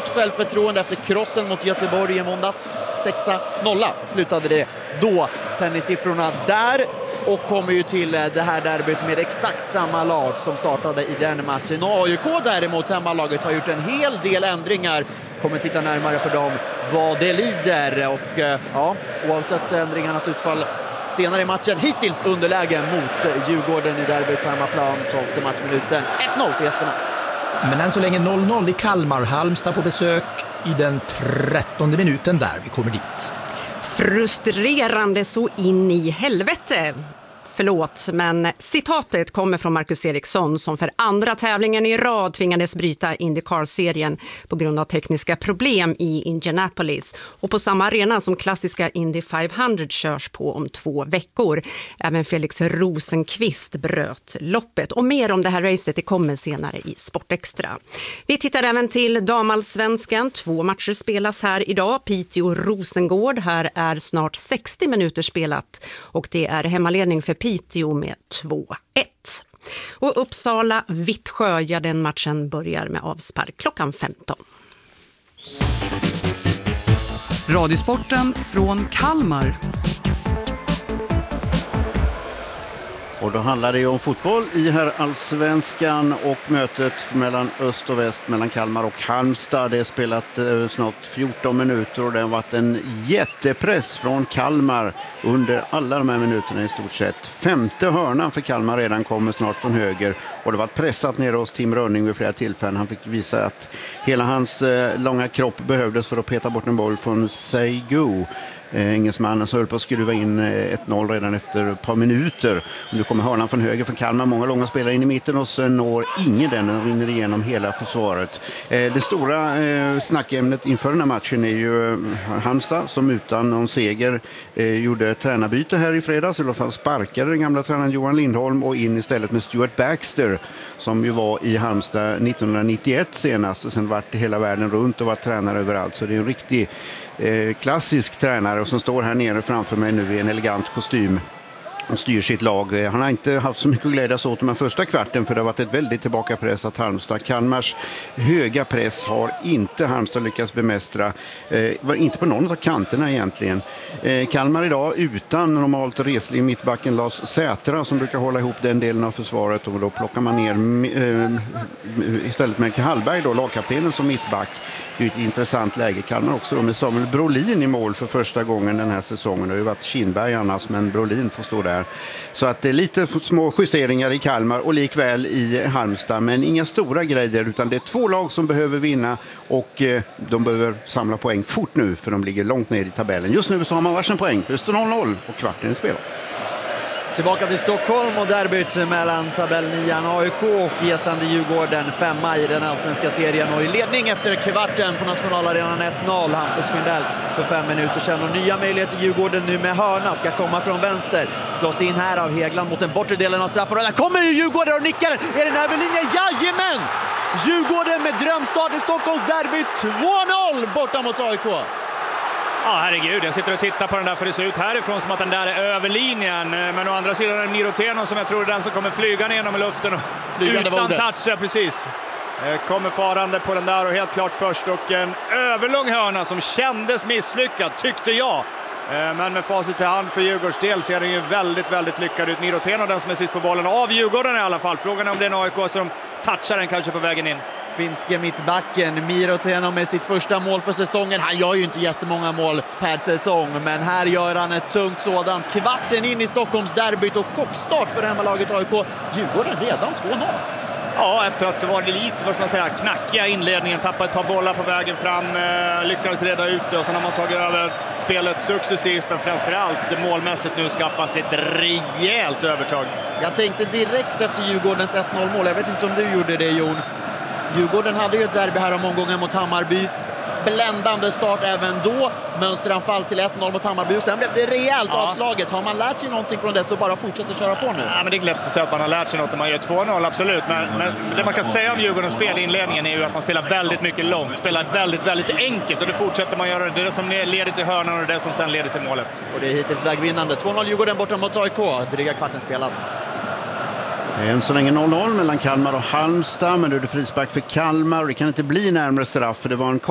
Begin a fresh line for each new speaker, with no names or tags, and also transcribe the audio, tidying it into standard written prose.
gott självförtroende efter krossen mot Göteborg i måndags. 6-0 slutade det då. Tennissiffrorna där. Och kommer ju till det här derbyt med exakt samma lag som startade i den matchen. AIK däremot, hemmalaget, har gjort en hel del ändringar. Kommer titta närmare på dem vad det lider. Och ja, oavsett ändringarnas utfall senare i matchen, hittills underläge mot Djurgården i derbyt på hemmaplan, 12:e matchminuten. 1-0 för gästerna.
Men än så länge 0-0 i Kalmar. Halmstad på besök i den 13:e minuten där vi kommer dit.
Frustrerande så in i helvete. Förlåt, men citatet kommer från Marcus Eriksson som för andra tävlingen i rad tvingades bryta IndyCar-serien på grund av tekniska problem i Indianapolis. Och på samma arena som klassiska Indy 500 körs på om 2 veckor. Även Felix Rosenqvist bröt loppet. Och mer om det här racet det kommer senare i Sportextra. Vi tittar även till damallsvenskan. 2 matcher spelas här idag. Piteå-Rosengård. Här är snart 60 minuter spelat. Och det är hemmaledning för Piteå med 2-1. Och Uppsala-Vittsjö, ja, den matchen börjar med avspark klockan 15.
Radiosporten från Kalmar.
Och då handlar det ju om fotboll i här allsvenskan och mötet mellan öst och väst, mellan Kalmar och Halmstad. Det är spelat snart 14 minuter och det har varit en jättepress från Kalmar under alla de här minuterna i stort sett. 5:e hörnan för Kalmar redan kommer snart från höger och det var pressat ner hos Tim Rönning vid flera tillfällen. Han fick visa att hela hans långa kropp behövdes för att peta bort en boll från Seigo. Engelsmannen så höll på att skruva in 1-0 redan efter ett par minuter. Och nu kommer hörnan från höger för Kalmar. Många långa spelare in i mitten och så når ingen den och vinner igenom hela försvaret. Det stora snackämnet inför den här matchen är ju Halmstad som utan någon seger gjorde tränarbyte här i fredags. I alla fall sparkade den gamla tränaren Johan Lindholm och in istället med Stuart Baxter som ju var i Halmstad 1991 senast och sen varit hela världen runt och varit tränare överallt. Så det är en riktig klassisk tränare och som står här nere framför mig nu i en elegant kostym och styr sitt lag. Han har inte haft så mycket att glädjas åt den första kvarten för det har varit ett väldigt tillbakapressat Halmstad. Kalmars höga press har inte Halmstad lyckats bemästra. Var inte på någon av kanterna egentligen. Kalmar idag utan normalt reslig mittbacken Lars Sätra som brukar hålla ihop den delen av försvaret och då plockar man ner istället med Hallberg då, lagkaptenen som mittback. Det är ett intressant läge. Kalmar också då med Samuel Brolin i mål för första gången den här säsongen. Det har ju varit Kindberg annars men Brolin får stå där. Så att det är lite små justeringar i Kalmar och likväl i Halmstad. Men inga stora grejer utan det är 2 lag som behöver vinna och de behöver samla poäng fort nu för de ligger långt ner i tabellen. Just nu så har man varsin poäng för det står 0-0 och kvarten är spelat.
Tillbaka till Stockholm och derbyt mellan tabellnian AIK och gästande Djurgården 5:a i den allsvenska serien och i ledning efter kvarten på nationalarenan 1-0. Hampus Findell för 5 minuter sedan och nya möjligheter till Djurgården nu med hörna ska komma från vänster. Slås in här av Hegland mot den bortre delen av straffområdet. Där kommer ju Djurgården och nickar. Är den över linjen? Jajamän! Djurgården med drömstart i Stockholms derby 2-0 borta mot AIK.
Ja, herregud, jag sitter och tittar på den där för det ser ut härifrån som att den där är över linjen. Men å andra sidan är det Miroteno som jag tror är den som kommer flyga ner genom luften. Utan touch, ja, precis. Kommer farande på den där och helt klart först. Och en överlång hörna som kändes misslyckad, tyckte jag. Men med facit i hand för Djurgårds del ser den ju väldigt, väldigt lyckad ut. Miroteno den som är sist på bollen av Djurgården i alla fall. Frågan är om det är en AIK som touchar den kanske på vägen in.
Finske mittbacken Miroteno med sitt första mål för säsongen. Han gör ju inte jättemånga mål per säsong, men här gör han ett tungt sådant. Kvarten in i Stockholms derbyt och chockstart för hemmalaget AIK. Djurgården redan 2-0.
Ja, efter att det var lite, vad ska man säga, knackiga inledningen, tappade ett par bollar på vägen fram, lyckades reda ut det och sen har man tagit över spelet successivt, men framförallt målmässigt nu skaffa sig ett rejält övertag.
Jag tänkte direkt efter Djurgårdens 1-0-mål, jag vet inte om du gjorde det, Jon. Djurgården hade ju ett derby här om omgången mot Hammarby. Bländande start även då. Mönsteranfall till 1-0 mot Hammarby. Och sen blev det rejält avslaget. Har man lärt sig någonting från det så bara fortsätter köra på nu?
Ja, men det är lätt att säga att man har lärt sig något när man gör 2-0, absolut. Men det man kan säga om Djurgårdens spel i inledningen är ju att man spelar väldigt mycket långt. Spelar väldigt, väldigt enkelt och det fortsätter man göra. Det är det som leder till hörnan och det som sen leder till målet.
Och det är hittills vägvinnande. 2-0 Djurgården borta mot AIK. Dryga kvarten spelat.
Än så länge 0-0 mellan Kalmar och Halmstad, men nu är det frispark för Kalmar. Det kan inte bli närmare straff för det var en